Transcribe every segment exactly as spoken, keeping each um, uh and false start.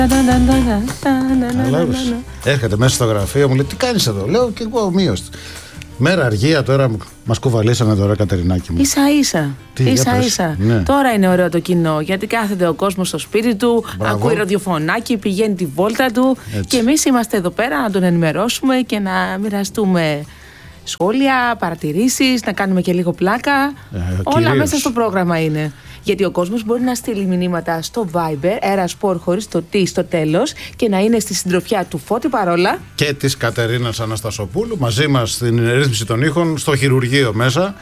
Έρχεται μέσα στο γραφείο μου, λέει τι κάνεις εδώ? Λέω και εγώ ομοίως. Μέρα αργία τώρα μας κουβαλήσανε τώρα, Κατερινάκη μου. Ίσα ίσα. Τι, ίσα, ίσα. Ναι. Τώρα είναι ωραίο το κοινό, γιατί κάθεται ο κόσμος στο σπίτι του, Μπράβο. ακούει ραδιοφωνάκι, πηγαίνει τη βόλτα του. Έτσι. Και εμείς είμαστε εδώ πέρα να τον ενημερώσουμε και να μοιραστούμε σχόλια, παρατηρήσεις, να κάνουμε και λίγο πλάκα. Ε, Όλα κυρίως. μέσα στο πρόγραμμα είναι. Γιατί ο κόσμος μπορεί να στείλει μηνύματα στο Viber, Ερασπορ χωρίς το τι στο τέλος, και να είναι στη συντροφιά του Φώτη Παρόλα Και της Κατερίνας Αναστασοπούλου μαζί μας στην ρύθμιση των ήχων, στο χειρουργείο μέσα.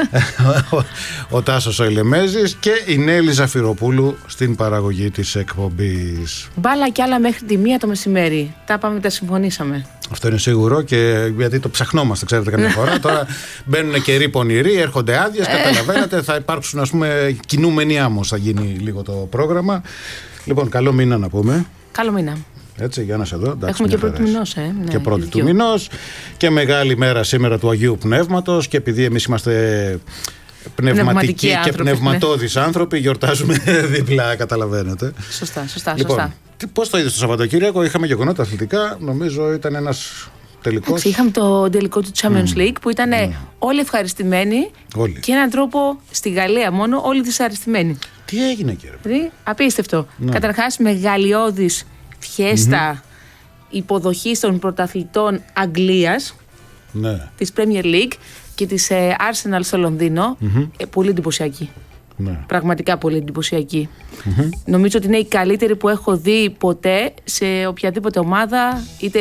ο, ο Τάσος ο Ελεμέζης και η Νέλη Ζαφυροπούλου στην παραγωγή της εκπομπής. Μπάλα κι άλλα μέχρι τη μία το μεσημέρι. Τα πάμε, τα συμφωνήσαμε. Αυτό είναι σίγουρο, και γιατί το ψαχνόμαστε, ξέρετε, καμιά φορά. Τώρα μπαίνουν καιροί πονηροί, έρχονται άδειες, καταλαβαίνετε, θα υπάρξουν, ας πούμε, κινούμενοι άμμος, θα γίνει λίγο το πρόγραμμα. Λοιπόν, καλό μήνα να πούμε. Καλό μήνα. Έτσι, για να σε δω. Εντάξει, Έχουμε και μια πρώτη χαρά είσαι. μηνός, ε. Ναι, Και πρώτη του δυο. μηνός. Και μεγάλη μέρα σήμερα του Αγίου Πνεύματος. Και επειδή εμείς είμαστε πνευματικοί Πνευματικοί και άνθρωποι, πνευματώδεις άνθρωποι, γιορτάζουμε διπλά, καταλαβαίνετε. Σωστά, σωστά, Λοιπόν, σωστά. τι- πώς το είδες το Σαββατοκύριακο? Είχαμε γεγονότα αθλητικά. Νομίζω ήταν ένας τελικός. Εντάξει, είχαμε το τελικό του Champions League που ήταν όλοι ευχαριστημένοι Όλοι. και έναν τρόπο στη Γαλλία μόνο όλοι δυσαρεστημένοι. Τι έγινε, κύριε? Δηλαδή, απίστευτο. Καταρχάς, μεγαλειώδης φιέστα υποδοχής των πρωταθλητών Αγγλίας, Ναι, της Premier League και της ε, Arsenal στο Λονδίνο. Ε, πολύ εντυπωσιακή. ναι. Πραγματικά πολύ εντυπωσιακή. Νομίζω ότι είναι η καλύτερη που έχω δει ποτέ σε οποιαδήποτε ομάδα, είτε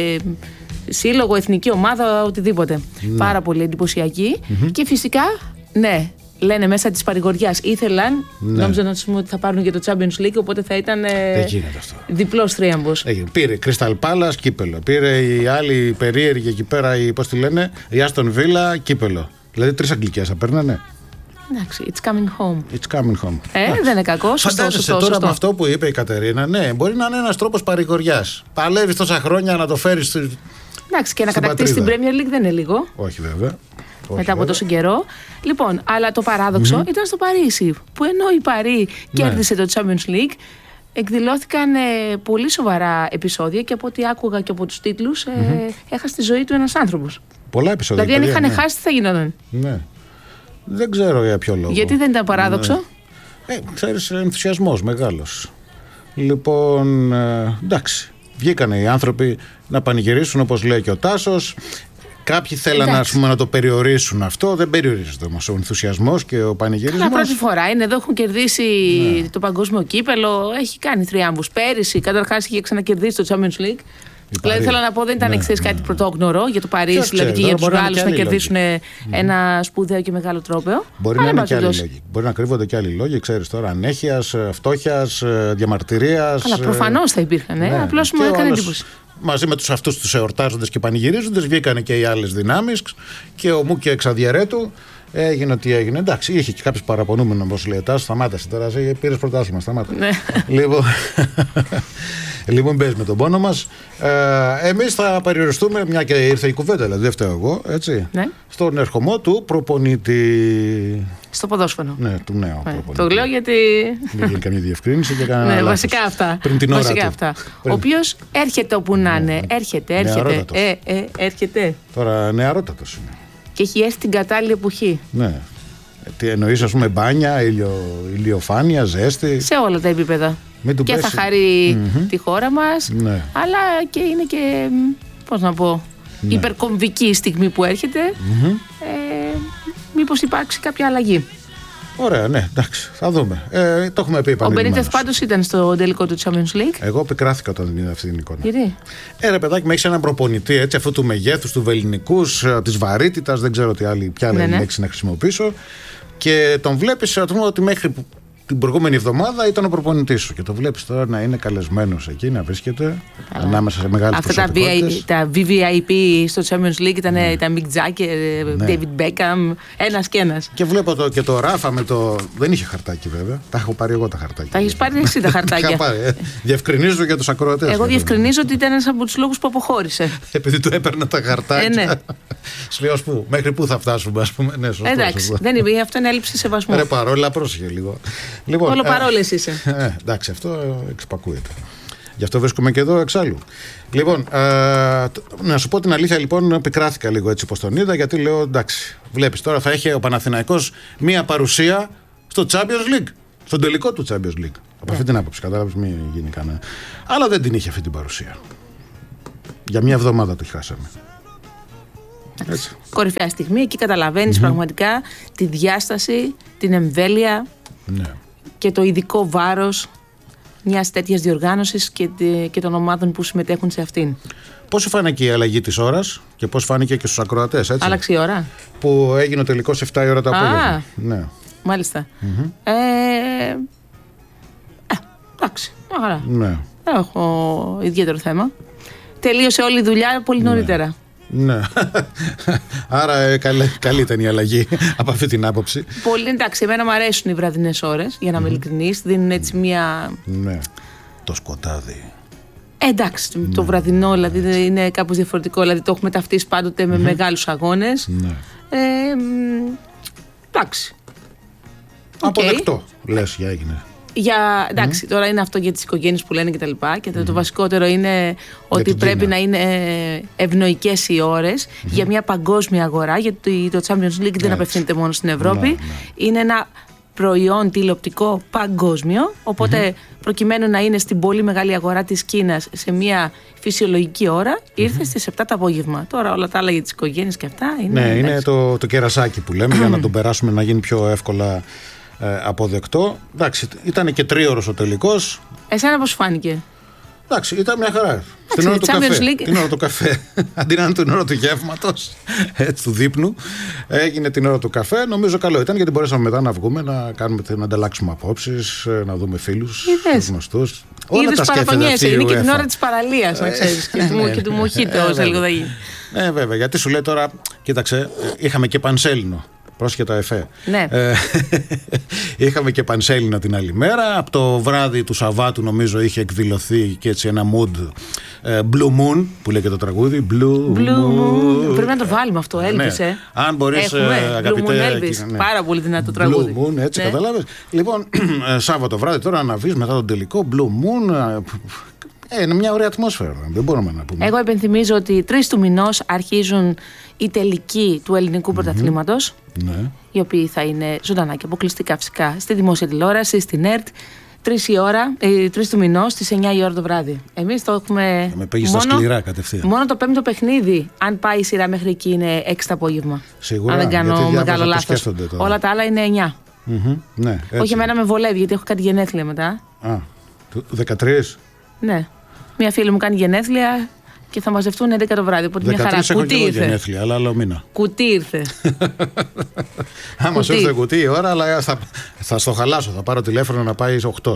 σύλλογο, εθνική ομάδα, οτιδήποτε. Πάρα πολύ εντυπωσιακή. Και φυσικά, ναι, λένε μέσα της παρηγοριάς. Ήθελαν, Ναι. νόμιζαν να τους πούμε ότι θα πάρουν και το Champions League, οπότε θα ήταν ε, Δεν γίνεται αυτό. διπλός θρίαμβος. Έγινε. Πήρε Crystal Palace κύπελο. Πήρε η άλλη περίεργη εκεί πέρα, η, πώς τη λένε, η Aston Villa κύπελο. Δηλαδή τρεις αγγλικές θα παίρνανε. Εντάξει, it's coming home. It's coming home. Ε, δεν είναι κακό. Σωστό, Φαντάζεσαι σωστό, τώρα σωστό. με αυτό που είπε η Κατερίνα, ναι, μπορεί να είναι ένας τρόπος παρηγοριάς. Παλεύεις τόσα χρόνια να το φέρεις. στη- Εντάξει, και να στην κατακτήσει την πατρίδα. Premier League δεν είναι λίγο. Όχι βέβαια. Όχι, Μετά από βέβαια. τόσο καιρό. Λοιπόν, αλλά το παράδοξο ήταν στο Παρίσι, που ενώ η Παρί κέρδισε το Champions League, εκδηλώθηκαν ε, πολύ σοβαρά επεισόδια και από ό,τι άκουγα και από τους τίτλους, ε, έχασε τη ζωή του ένας άνθρωπος. Πολλά επεισόδια. Δηλαδή, αν παιδιά, είχαν ναι. χάσει, τι θα γινόταν. Ναι. Δεν ξέρω για ποιο λόγο. Γιατί δεν ήταν παράδοξο. Ε, ξέρεις, ενθουσιασμός μεγάλος. Λοιπόν, ε, εντάξει. Βγήκανε οι άνθρωποι να πανηγυρίσουν, όπως λέει και ο Τάσος. Κάποιοι θέλαν, Εντάξει. ας πούμε, να το περιορίσουν αυτό. Δεν περιορίζεται όμως ο ενθουσιασμός και ο πανηγυρισμός. Αλλά πρώτη φορά είναι εδώ, έχουν κερδίσει το παγκόσμιο κύπελο, έχει κάνει θριάμβους. Πέρυσι, καταρχάς, είχε ξανακερδίσει το Champions League. Δηλαδή, Παρί. θέλω να πω, δεν ήταν Ναι, ξέρεις, ναι, κάτι ναι. πρωτόγνωρο για το Παρίσι, Ποιος δηλαδή ξέρει, και για τώρα τους μπορεί να είναι Γάλλους και να άλλοι κερδίσουν ένα σπουδαίο και μεγάλο τρόπαιο. Μπορεί Αλλά, να είναι εν και πάση άλλοι περιπτώσει. λόγοι. Μπορεί να κρύβονται και άλλοι λόγοι, ξέρεις τώρα, ανέχειας, φτώχειας, διαμαρτυρίας. Καλά, προφανώς θα υπήρχαν. Ναι. Ε. Απλώς Και μου ο έκανε άλλος, εντύπωση. μαζί με τους αυτούς τους εορτάζοντες και πανηγυρίζοντες, βγήκανε και οι άλλες δυνάμεις και ο Μου και εξαδιαιρέτου. Έγινε ό,τι έγινε. Εντάξει, είχε και κάποιος παραπονούμενο, όπως λέει. Τάσο, σταμάτασε τώρα. Πήρε πρωτάθλημα, σταμάτα. Ναι. Λοιπόν, λοιπόν, μπες με τον πόνο μας. Ε, εμείς θα περιοριστούμε, μια και ήρθε η κουβέντα, δηλαδή δεν φταίω εγώ, έτσι. Ναι. Στον ερχομό του προπονητή. Στο ποδόσφαιρο. Ναι, του νέου Ναι, προπονητή. το λέω γιατί. Δεν γίνει καμία διευκρίνηση και κανένα Ναι, λάθος. βασικά αυτά. Πριν την ώρα βασικά του. αυτά. Πριν. Ο οποίος έρχεται όπου να είναι. Έρχεται, έρχεται. Νεαρότατος. Ε, ε, έρχεται. Τώρα νεαρότατος είναι. Και έχει έρθει την κατάλληλη εποχή. Ναι. Ε, Τι εννοείς, ας πούμε, μπάνια, ηλιο, ηλιοφάνεια, ζέστη. Σε όλα τα επίπεδα. Μην του Και πέσει. θα χαρει τη χώρα μας, Ναι. αλλά και είναι και, μ, πώς να πω, υπερκομβική η στιγμή που έρχεται. Ε, μήπως υπάρξει κάποια αλλαγή. Ωραία, ναι, εντάξει, θα δούμε. Ε, το έχουμε πει Ο επανειλημμένως. Μπενίτεθ πάντως ήταν στο τελικό του Champions League. Εγώ πικράθηκα όταν είδα αυτή την εικόνα. Γιατί? Ε, ρε παιδάκι, με έχει έναν προπονητή έτσι, αυτού του μεγέθους, του βελληνικούς, τη βαρύτητας, δεν ξέρω τι άλλη, ποια άλλη Ναι, ναι. λέξη να χρησιμοποιήσω. Και τον βλέπεις, α πούμε, ότι μέχρι που- την προηγούμενη εβδομάδα ήταν ο προπονητής σου. Και το βλέπεις τώρα να είναι καλεσμένος εκεί, να βρίσκεται ανάμεσα σε μεγάλες Αυτά τα, προσωπικότητες. τα βι βι άι πι στο Champions League ήταν, ήταν Mick Jagger, Ναι. David Beckham, ένας και ένας. Και βλέπω το, και το Ράφα με το. Δεν είχε χαρτάκι βέβαια. Τα έχω πάρει εγώ τα χαρτάκια. Τα έχεις πάρει εσύ τα Τα είχα χαρτάκια. πάρει, ε. Διευκρινίζω για τους ακροατές. Εγώ βέβαια. διευκρινίζω ότι ήταν ένας από τους λόγους που αποχώρησε. Επειδή του έπαιρνα τα χαρτάκια. Ε, ναι. Σου λέω, ας πού, μέχρι πού θα φτάσουμε, ας πούμε. Ναι, σωστό, Εντάξει, σωστό. δεν είπε, αυτό είναι έλλειψη σεβασμού. Ρε παρόλα, πρόσεχε λίγο. Λοιπόν, Όλο ε, παρόλες είσαι. ε, εντάξει, αυτό εξυπακούεται. Γι' αυτό βρίσκομαι και εδώ εξάλλου. Λοιπόν, ε, να σου πω την αλήθεια, λοιπόν, επικράθηκα λίγο έτσι πως τον είδα, γιατί λέω εντάξει, βλέπεις τώρα θα έχει ο Παναθηναϊκός μία παρουσία στο Champions League. Στον τελικό του Champions League. Από αυτή την άποψη, κατάλαβες, μην γίνει κανένα. Αλλά δεν την είχε αυτή την παρουσία. Για μια εβδομάδα το χάσαμε. Έτσι. Κορυφαία στιγμή, εκεί καταλαβαίνεις mm-hmm. πραγματικά τη διάσταση, την εμβέλεια ναι. και το ειδικό βάρος μιας τέτοιας διοργάνωσης και, και των ομάδων που συμμετέχουν σε αυτήν. Πώς σου φάνηκε η αλλαγή της ώρας και πώς φάνηκε και στους ακροατές, έτσι? Άλλαξε η ώρα. Που έγινε ο τελικός εφτά η ώρα το απόγευμα. Ναι. Μάλιστα. Mm-hmm. Ε, ε, εντάξει, άρα. Ναι. Δεν έχω ιδιαίτερο θέμα. Τελείωσε όλη η δουλειά πολύ νωρίτερα. Ναι. Άρα ε, καλή, καλή ήταν η αλλαγή από αυτή την άποψη. Πολύ, εντάξει, εμένα μου αρέσουν οι βραδινές ώρες, για να είμαι mm-hmm. ειλικρινής. Δίνουν έτσι μια. Ναι. Το σκοτάδι. Ε, εντάξει, ναι. Το βραδινό δηλαδή είναι κάπως διαφορετικό. Δηλαδή το έχουμε ταυτίσει πάντοτε με mm-hmm. μεγάλους αγώνες. Ναι. Ε, εντάξει. Αποδεκτό, okay. λες, για έγινε. Για, εντάξει, mm. τώρα είναι αυτό για τις οικογένειες που λένε και τα λοιπά. Και mm. το βασικότερο είναι ότι πρέπει να είναι ευνοϊκές οι ώρες mm-hmm. για μια παγκόσμια αγορά. Γιατί το Champions League δεν απευθύνεται μόνο στην Ευρώπη. Ναι, ναι. Είναι ένα προϊόν τηλεοπτικό παγκόσμιο. Οπότε mm-hmm. προκειμένου να είναι στην πολύ μεγάλη αγορά της Κίνας σε μια φυσιολογική ώρα, ήρθε mm-hmm. στις επτά το απόγευμα. Τώρα όλα τα άλλα για τις οικογένειες και αυτά είναι. Ναι, είναι το, το κερασάκι που λέμε για να τον περάσουμε να γίνει πιο εύκολα. Ε, αποδεκτό. Εντάξει, ήταν και τρίωρος ο τελικός. Εσένα πώς φάνηκε? Εντάξει, ήταν μια χαρά. Την ώρα του καφέ. Την ώρα του καφέ. Αντί να είναι την ώρα του γεύματος, έτσι, του δείπνου, έγινε την ώρα του καφέ. Νομίζω καλό ήταν, γιατί μπορέσαμε μετά να βγούμε, να, κάνουμε, να ανταλλάξουμε απόψεις, να δούμε φίλους, γνωστούς. Όλα τα σκέφτεται. Είναι και την ώρα της παραλίας, να ξέρεις, και του μοχίτο, όσο λίγο θα γίνει. Ναι, βέβαια, γιατί σου λέει τώρα, κοίταξε, είχαμε και πανσέλινο. Πρόσχετα εφέ. Ναι. Ε, είχαμε και πανσέλινο την άλλη μέρα. Από το βράδυ του Σαββάτου νομίζω είχε εκδηλωθεί και έτσι ένα mood ε, Blue Moon που λέει και το τραγούδι. Blue, Blue Moon. Moon. Πρέπει να το βάλουμε αυτό, Elvis. Ναι. Ε. Αν μπορείς, ε, αγαπητέ. Blue Moon, Elvis. Ναι. Πάρα πολύ δυνατό τραγούδι. Blue Moon, έτσι, ναι. Καταλάβες. Λοιπόν, Σάββατο βράδυ τώρα αναβείς μετά τον τελικό. Blue Moon. Ε, είναι μια ωραία ατμόσφαιρα, δεν μπορούμε να πούμε. Εγώ υπενθυμίζω ότι τρεις του μηνός αρχίζουν οι τελικοί του ελληνικού mm-hmm. πρωταθλήματος. Ναι. Οι οποίοι θα είναι ζωντανά και αποκλειστικά φυσικά στη δημόσια τηλεόραση, στην ΕΡΤ. Τρεις η ώρα, ε, τρεις του μηνός, στις εννιά η ώρα το βράδυ. Εμείς το έχουμε. Θα με πήγες στα σκληρά κατευθείαν. Μόνο το πέμπτο παιχνίδι, αν πάει η σειρά μέχρι εκεί, είναι έξι το απόγευμα. Σίγουρα. Αν δεν κάνω μεγάλο λάθος. Όλα τα άλλα είναι εννιά. Mm-hmm. Ναι, όχι, εμένα με βολεύει, γιατί έχω κάτι γενέθλια μετά. Α, δεκατρία. Ναι. Μια φίλη μου κάνει γενέθλια και θα μαζευτούν έντεκα το βράδυ. Οπότε μια χαρά. Κουτί ήρθε. Γενέθλια, αλλά άλλο μήνα. Κουτί ήρθε. Άμα σου ήρθε κουτί η ώρα, αλλά θα, θα στο χαλάσω. Θα πάρω τηλέφωνο να πάει οκτώ.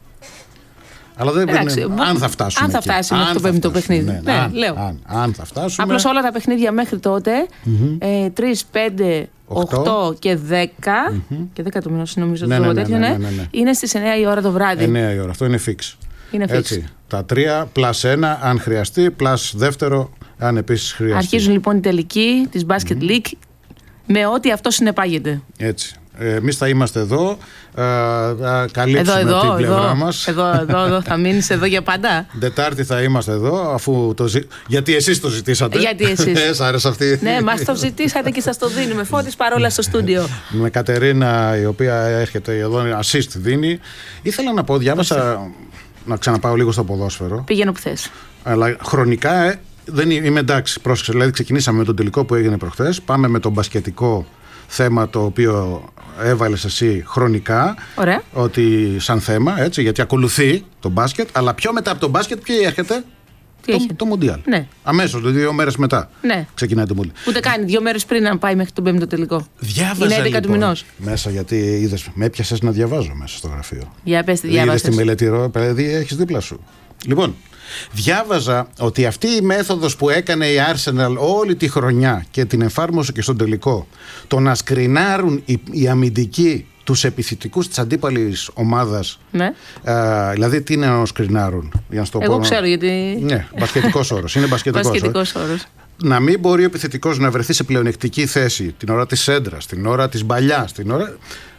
Αλλά δεν είναι. Αν θα φτάσουμε. Αν θα φτάσουμε μέχρι το πέμπτο παιχνίδι. Ναι, ναι, αν, λέω. Αν, αν θα φτάσουμε. Απλώς όλα τα παιχνίδια μέχρι τότε, mm-hmm. ε, τρεις, πέντε, οκτώ και δέκα. Mm-hmm. Και δέκα το μήνος νομίζω ναι, το ναι, τέτοιο, ναι, ναι, ναι, ναι. Είναι στις εννιά η ώρα το βράδυ. εννιά η ώρα, αυτό είναι fix. Είναι fix. Έτσι, τα τρία, πλάς ένα αν χρειαστεί, πλάς δεύτερο αν επίσης χρειαστεί. Αρχίζουν λοιπόν οι τελικοί της Basket mm-hmm. League με ό,τι αυτό συνεπάγεται. Έτσι. Εμείς θα είμαστε εδώ, θα καλύψουμε εδώ, εδώ, την πλευρά εδώ, μας. Εδώ, εδώ, εδώ, θα μείνεις εδώ για πάντα. Τετάρτη θα είμαστε εδώ, αφού το ζη... γιατί εσείς το ζητήσατε. Γιατί εσείς. Ε, σ' άρεσε αυτή. Ναι, μας το ζητήσατε και σας το δίνουμε. Φώτης παρόλα στο στούντιο. Με Κατερίνα, η οποία έρχεται εδώ, assist δίνει. Ήθελα να πω, διάβασα, να ξαναπάω λίγο στο ποδόσφαιρο. Πηγαίνω που θες. Αλλά χρονικά ε, δεν είμαι εντάξει. Πρόσεξε, δηλαδή ξεκινήσαμε με τον τελικό που έγινε προχθές. Πάμε με τον μπασκετικό θέμα το οποίο έβαλες εσύ χρονικά. Ωραία. Ότι σαν θέμα, έτσι, γιατί ακολουθεί το μπάσκετ, αλλά πιο μετά από το μπάσκετ ποιο έρχεται? Τι το, το Μουντιάλ. Ναι. Αμέσως, δηλαδή δύο μέρες μετά. Ναι. Ξεκινάει το Μουντιάλ. Ούτε κάνει δύο μέρες πριν να πάει μέχρι τον πέμπτο τελικό. Διάβαζα. Είναι έντεκα λοιπόν, του μηνός. μέσα, γιατί είδες, με έπιασες να διαβάζω μέσα στο γραφείο. Για πες τι διάβασες. Είδες τη μελετηρό, παιδί, έχεις δίπλα σου. Λοιπόν, διάβαζα ότι αυτή η μέθοδος που έκανε η Arsenal όλη τη χρονιά και την εφάρμοσε και στον τελικό, το να σκρινάρουν οι, οι αμυντικοί τους επιθετικούς της αντίπαλης ομάδας. Ναι. Α, δηλαδή, τι είναι να σκρινάρουν? Για να στο Εγώ πω, ξέρω γιατί. Ναι, μπασκετικός όρος. Είναι μπασκετικός, μπασκετικός όρος. Να μην μπορεί ο επιθετικός να βρεθεί σε πλεονεκτική θέση την ώρα της έντρας, την ώρα της μπαλιάς, την ώρα...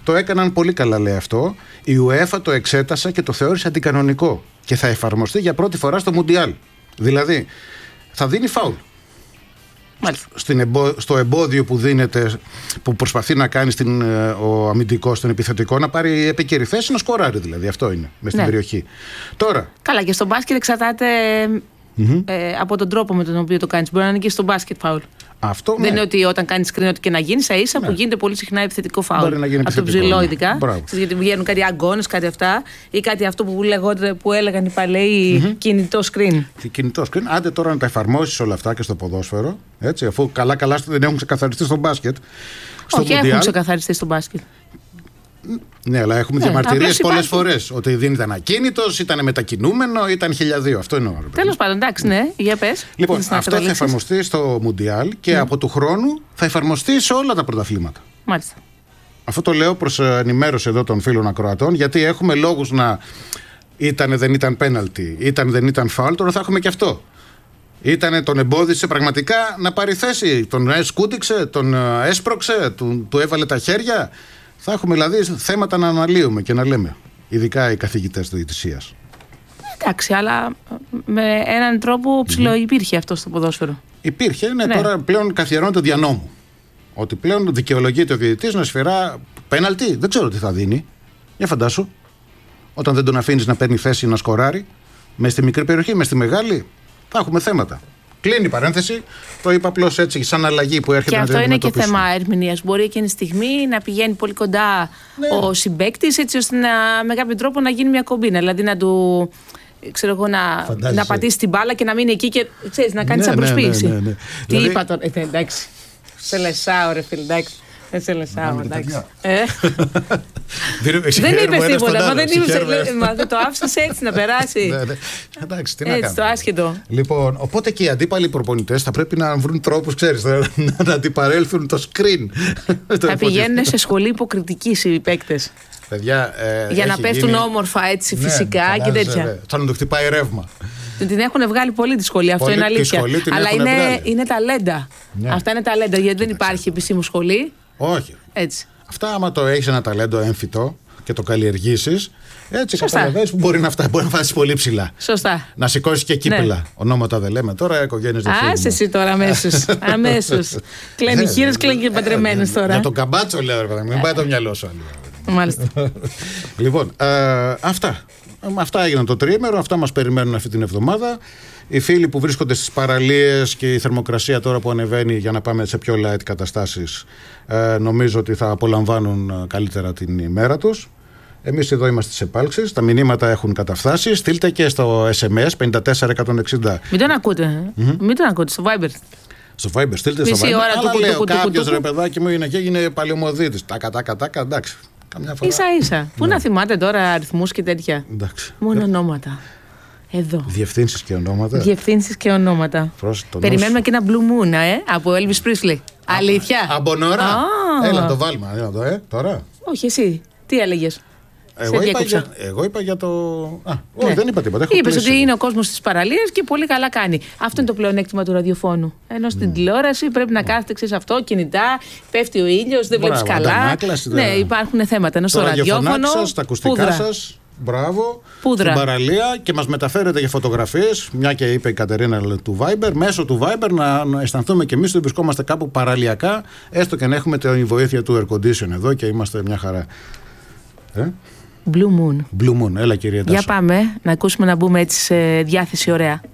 το έκαναν πολύ καλά, λέει αυτό. Η UEFA το εξέτασε και το θεώρησε αντικανονικό. Και θα εφαρμοστεί για πρώτη φορά στο Μουντιάλ. Δηλαδή, θα δίνει φάουλ. Στην εμπο, στο εμπόδιο που δίνεται, που προσπαθεί να κάνει στην, ο αμυντικός, τον επιθετικό, να πάρει επίκαιρη θέση, να σκοράρει δηλαδή. Αυτό είναι, μες στην ναι. περιοχή. Τώρα. Καλά, και στο μπάσκετ εξαρτάται mm-hmm. ε, από τον τρόπο με τον οποίο το κάνεις. Μπορεί να είναι και στο μπάσκετ φάουλ. Αυτό, δεν ναι. είναι ότι όταν κάνει screen ότι και να γίνει, σα ίσα ναι. που γίνεται πολύ συχνά επιθετικό φάουλ. Από το ψηλό, ειδικά. Ναι. Γιατί βγαίνουν κάτι αγκώνες, κάτι αυτά. Ή κάτι αυτό που, λεγόταν, που έλεγαν οι παλαιοί mm-hmm. κινητό screen. Κινητό screen. Άντε τώρα να τα εφαρμόσει όλα αυτά και στο ποδόσφαιρο. Έτσι, αφού καλά-καλά δεν έχουν ξεκαθαριστεί στο μπάσκετ. Στο Όχι, Mundial. Έχουν ξεκαθαριστεί στο μπάσκετ. Ναι, αλλά έχουμε ναι, διαμαρτυρίες πολλές φορές. Ότι δεν ήταν ακίνητος, ήταν μετακινούμενο, ήταν χιλιαδύο. Αυτό είναι ο Τέλος πάντων, εντάξει, ναι, για πες. Λοιπόν, αυτό θα εφαρμοστεί στο Μουντιάλ και mm. από του χρόνου θα εφαρμοστεί σε όλα τα πρωταθλήματα. Μάλιστα. Αυτό το λέω προς ενημέρωση εδώ των φίλων ακροατών, γιατί έχουμε λόγους να ήταν δεν ήταν πέναλτι, ήταν δεν ήταν φάουλ, τώρα θα έχουμε και αυτό. Ήτανε, τον εμπόδισε πραγματικά να πάρει θέση, τον σκούντιξε, τον έσπρωξε, του, του έβαλε τα χέρια. Θα έχουμε δηλαδή θέματα να αναλύουμε και να λέμε, ειδικά οι καθηγητές της διαιτησίας. Εντάξει, αλλά με έναν τρόπο ψηλό mm-hmm. υπήρχε αυτό στο ποδόσφαιρο. Υπήρχε, ναι, ναι. Τώρα πλέον καθιερώνεται δια νόμου. Ότι πλέον δικαιολογείται ο διαιτητής να σφυρά πέναλτι, δεν ξέρω τι θα δίνει. Για φαντάσου, όταν δεν τον αφήνεις να παίρνει θέση να σκοράρει, μες στη μικρή περιοχή, μες στη μεγάλη, θα έχουμε θέματα. Κλείνει η παρένθεση. Το είπα απλώς έτσι, σαν αλλαγή που έρχεται και να αυτό είναι και θέμα ερμηνείας. Μπορεί εκείνη τη στιγμή να πηγαίνει πολύ κοντά ναι. ο συμπαίκτης, έτσι ώστε να, με κάποιο τρόπο να γίνει μια κομπίνα. Δηλαδή να του. Ξέρω εγώ, να, να πατήσει την μπάλα και να μείνει εκεί και ξέρεις, να κάνει ναι, σαν προσποίηση. Ναι, ναι, ναι, ναι. Τι δηλαδή... είπα τώρα. Ε, εντάξει. Σε λεσάω, ρε φίλε, εντάξει. Δεν σε λεσάω, εντάξει. Δεν είπε τίποτα. Μα δεν είπε. Το άφησε έτσι να περάσει. Εντάξει, τι να έτσι, το άσχετο. Λοιπόν, οπότε και οι αντίπαλοι προπονητές θα πρέπει να βρουν τρόπους, ξέρεις, να αντιπαρέλθουν το screen. Θα πηγαίνουν σε σχολή υποκριτικής οι παίκτες. Παιδιά, ε, για να πέφτουν γίνει... όμορφα έτσι φυσικά ναι, και τέτοια. Ναι. Θα να το χτυπάει ρεύμα. Την έχουν βγάλει πολύ τη σχολή, αυτό πολύ είναι αλήθεια. Αλλά είναι, είναι ταλέντα. Ναι. Αυτά είναι ταλέντα, γιατί δεν υπάρχει επισήμου σχολή. Όχι. Έτσι. Αυτά, άμα το έχεις ένα ταλέντο έμφυτο και το καλλιεργήσεις, έτσι καταλαβαίνεις που μπορεί να φτάσει, μπορεί να φτάσει πολύ ψηλά. Σωστά. Να σηκώσεις και κύπελα. Ναι. Ονόματα δεν λέμε τώρα, οικογένειες δεν φύγουν. Άσε εσύ τώρα αμέσως. Αμέσως. Κλαίνει χείρες, κλαίνει και παντρεμένες τώρα. Για τον καμπάτσο λέω, ρε παιδί, μην πάει το μυαλό σου. Μάλιστα. Λοιπόν, ε, αυτά. Αυτά έγιναν το τριήμερο, αυτά μας περιμένουν αυτή την εβδομάδα. Οι φίλοι που βρίσκονται στις παραλίες και η θερμοκρασία τώρα που ανεβαίνει για να πάμε σε πιο light καταστάσεις, ε, νομίζω ότι θα απολαμβάνουν καλύτερα την ημέρα τους. Εμείς εδώ είμαστε στις επάλξεις, τα μηνύματα έχουν καταφτάσει. Στείλτε και στο ες εμ ες πέντε τέσσερα εκατόν εξήντα. Μην τον ακούτε, mm-hmm. μην τον ακούτε, στο Viber. Στο Viber, στείλτε Μισή στο Viber. Ώρα αλλά του, λέω του, του, κάποιος του, ρε παιδάκι μου είναι και έγινε παλαιομοδίτης. Τάκα, τάκα, τάκα, εντάξει. Καμιά φορά. Ίσα ίσα. Πού να θυμάται τώρα αριθμούς και τέτοια. Εντάξει. Μόνο ονόματα. Εδώ. Διευθύνσεις και ονόματα. Διευθύνσεις και ονόματα. Περιμένουμε και ένα Blue Moon, ε, από Elvis Presley. Αλήθεια. Από νωρά. Ah. Έλα το βάλουμε. Έλα το, ε, τώρα. Όχι, εσύ. Τι έλεγες. Εγώ είπα, για, εγώ είπα για το. Α, όχι, ναι. δεν είπα τίποτα. Είπες ότι είναι ο κόσμος της παραλίας και πολύ καλά κάνει. Αυτό είναι το πλεονέκτημα του ραδιοφώνου. Ενώ στην mm. τηλεόραση πρέπει να κάθεται εξής αυτό, κινητά, πέφτει ο ήλιος, δεν βλέπεις καλά. Ανάκλαση, ναι, υπάρχουν θέματα. Ενώ στο ραδιόφωνο. Σας, τα ακουστικά σας. Μπράβο. Πούδρα. Στην παραλία και μας μεταφέρετε για φωτογραφίες. Μια και είπε η Κατερίνα του Viber. Μέσω του Viber να, να αισθανθούμε και εμείς ότι βρισκόμαστε κάπου παραλιακά. Έστω και να έχουμε τη βοήθεια του air condition εδώ και είμαστε μια χαρά. Ε? Blue Moon. Blue Moon, έλα κυρία Τάσο. Για πάμε να ακούσουμε να μπούμε έτσι σε διάθεση ωραία.